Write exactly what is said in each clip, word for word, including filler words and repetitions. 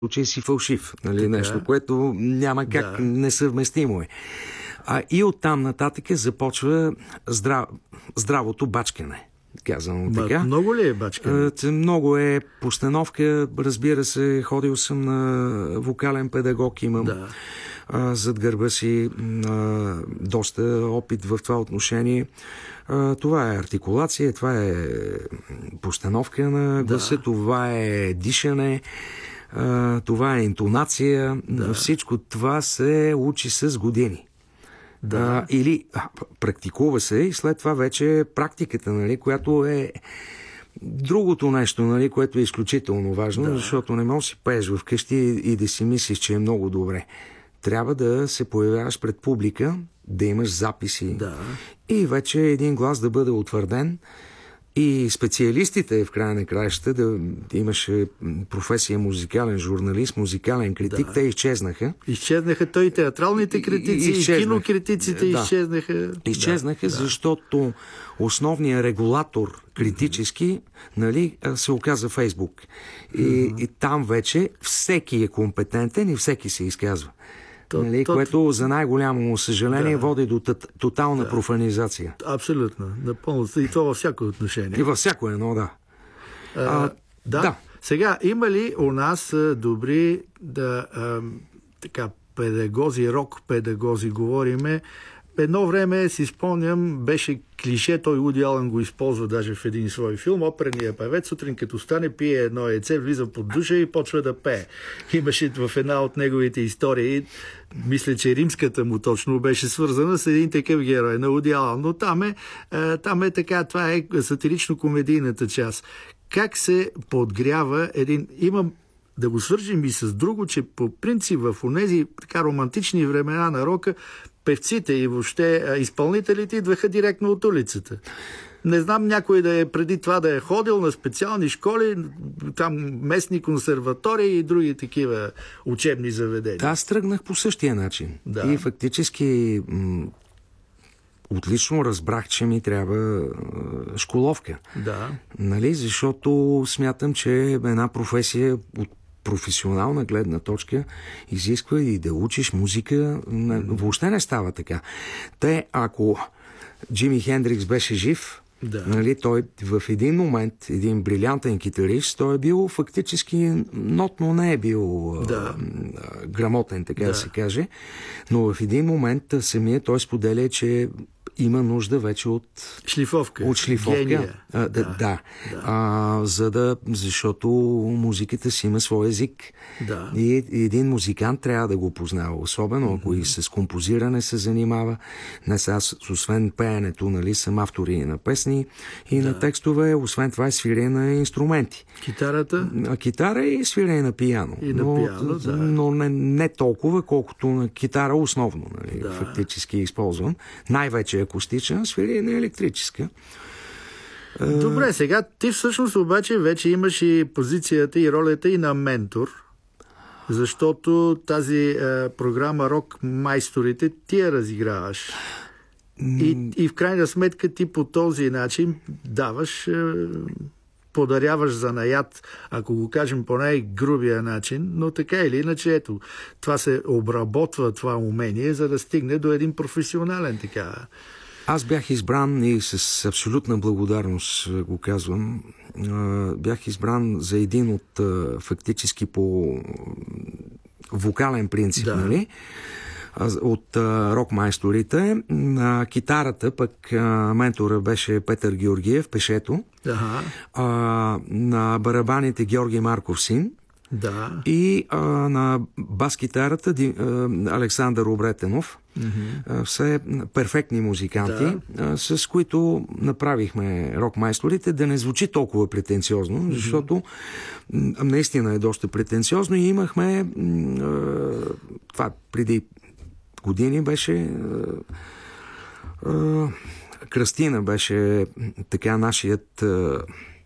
случай си фалшив. Нали? Нещо, което няма как, да. Несъвместимо е. А, и оттам нататък започва здрав... здравото бачкане. Казвам Ба, така. Много ли е бачкане? Много е постановка. Разбира се, ходил съм на вокален педагог, имам да. а, зад гърба си а, доста опит в това отношение. А, това е артикулация, това е постановка на гласа, да. Това е дишане, а, това е интонация. Да. Всичко това се учи с години. Да. А, или а, практикува се и след това вече практиката, нали, която е другото нещо, нали, което е изключително важно, да. Защото не можеш да си пееш вкъщи и, и да си мислиш, че е много добре. Трябва да се появяваш пред публика, да имаш записи да. И вече един глас да бъде утвърден. И специалистите в края на краищата, да имаше професия музикален журналист, музикален критик, да. Те изчезнаха. Изчезнаха той и театралните критици, и, и кинокритиците да. изчезнаха. Изчезнаха, да. Защото основният регулатор критически, mm-hmm. нали, се оказа Фейсбук. И, mm-hmm. и там вече всеки е компетентен и всеки се изказва. То, нали, то, което за най-голямо съжаление да. Води до тотална да. Профанизация. Абсолютно. Напълно. И това във всяко отношение. И във всяко едно, да. А, а, да. да. Сега, има ли у нас добри да, а, така, педагози, рок-педагози, говориме? Едно време, си спомням, беше клише, той Уди Алън го използва даже в един свой филм. Оперният певец сутрин като стане, пие едно яйце, влиза под душа и почва да пее. Имаше в една от неговите истории, мисля, че римската му точно беше свързана с един такъв герой на Уди Алън. Но там е, там е така, това е сатирично-комедийната част. Как се подгрява един... Имам да го свържим и с друго, че по принцип в онези така романтични времена на рока певците и въобще изпълнителите идваха директно от улицата. Не знам някой да е преди това да е ходил на специални школи, там местни консерватории и други такива учебни заведения. Да, аз тръгнах по същия начин. Да. И фактически м- отлично разбрах, че ми трябва школовка. Да. Нали? Защото смятам, че една професия от професионална гледна точка изисква и да учиш музика. Mm-hmm. Въобще не става така. Те, ако Джими Хендрикс беше жив, да. Нали, той в един момент, един брилянтен китарист, той е бил фактически нотно не е бил да. а, грамотен, така да. Да се каже, но в един момент самия той споделя, че има нужда вече от шлифовка. От шлифовка. А, да, да. да. А, за да, защото музиката си има свой език. Да. И един музикант трябва да го познава. Особено ако mm-hmm. и с композиране се занимава. Днес аз, освен пеенето, нали, съм автор и на песни и да. На текстове, освен това е свирене на инструменти. Китарата? А, китара и свирене на пиано. И на но, пиано, да. Но не, не толкова, колкото на китара основно. Нали, да. Фактически използвам. Най-вече акустична, свири на електрическа. Добре, сега ти всъщност обаче вече имаш и позицията и ролята и на ментор, защото тази е, програма Рок майсторите ти я разиграваш. И, и в крайна сметка ти по този начин даваш, е, подаряваш занаят, ако го кажем по най-грубия начин, но така или иначе, ето, това се обработва, това умение, за да стигне до един професионален така. Аз бях избран и с абсолютна благодарност го казвам. Бях избран за един от фактически по вокален принцип, да. Нали? От рок-майсторите. На китарата пък ментора беше Петър Георгиев, пешето. Ага. А, на барабаните Георги Марков син. Да. И а, на бас-китарата Ди, а, Александър Обретенов. Mm-hmm. Все перфектни музиканти, да. а, с които направихме рок-майсторите, да не звучи толкова претенциозно, mm-hmm. защото м- наистина е доста претенциозно и имахме а, това преди години беше а, а, Кръстина беше така нашият а,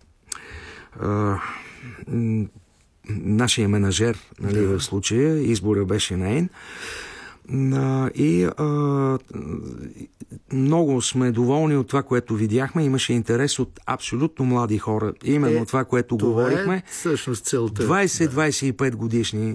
а, нашия менажер, нали, да. В случая избора беше нейн. И а, много сме доволни от това, което видяхме. Имаше интерес от абсолютно млади хора. Именно е, това, което това говорихме. Е всъщност целта. двайсет до двайсет и пет годишни